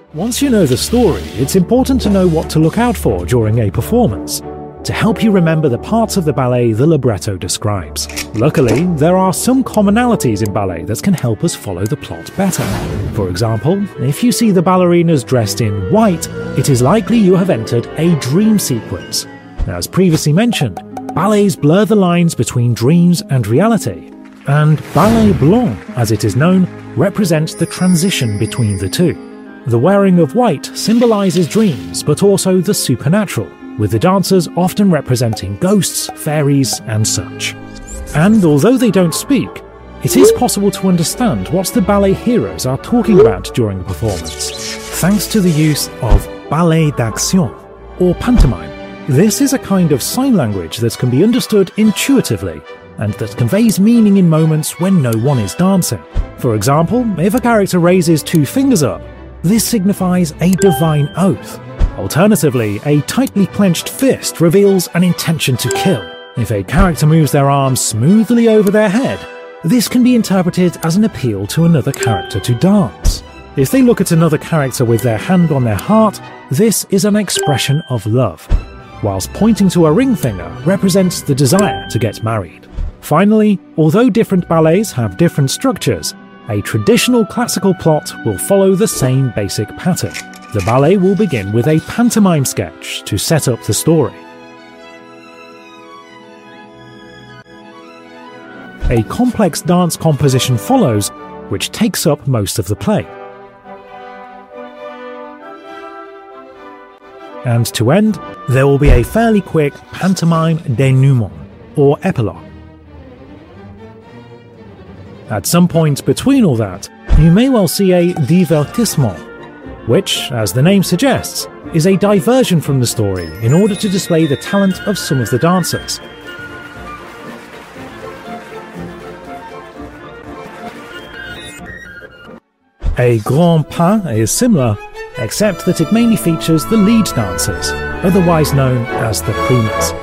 Once you know the story, it's important to know what to look out for during a performance, to help you remember the parts of the ballet the libretto describes. Luckily, there are some commonalities in ballet that can help us follow the plot better. For example, if you see the ballerinas dressed in white, it is likely you have entered a dream sequence. As previously mentioned, ballets blur the lines between dreams and reality, and Ballet Blanc, as it is known, represents the transition between the two. The wearing of white symbolises dreams, but also the supernatural, with the dancers often representing ghosts, fairies, and such. And although they don't speak, it is possible to understand what the ballet heroes are talking about during the performance, thanks to the use of ballet d'action, or pantomime. This is a kind of sign language that can be understood intuitively, and that conveys meaning in moments when no one is dancing. For example, if a character raises 2 fingers up, this signifies a divine oath. Alternatively, a tightly clenched fist reveals an intention to kill. If a character moves their arms smoothly over their head, this can be interpreted as an appeal to another character to dance. If they look at another character with their hand on their heart, this is an expression of love, whilst pointing to a ring finger represents the desire to get married. Finally, although different ballets have different structures, a traditional classical plot will follow the same basic pattern. The ballet will begin with a pantomime sketch to set up the story. A complex dance composition follows, which takes up most of the play. And to end, there will be a fairly quick pantomime dénouement, or epilogue. At some point between all that, you may well see a divertissement, which, as the name suggests, is a diversion from the story in order to display the talent of some of the dancers. A grand pas is similar, except that it mainly features the lead dancers, otherwise known as the primers.